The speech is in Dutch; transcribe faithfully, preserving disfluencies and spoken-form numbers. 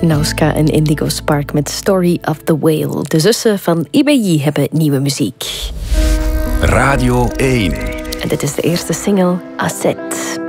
Nauska en Indigo Spark met Story of the Whale. De zussen van I B I hebben nieuwe muziek. Radio één. En dit is de eerste single, Asset.